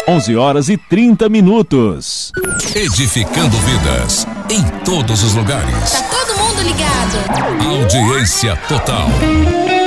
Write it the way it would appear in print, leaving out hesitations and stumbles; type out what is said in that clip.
11h30. Edificando vidas em todos os lugares. Tá todo mundo ligado. Audiência total.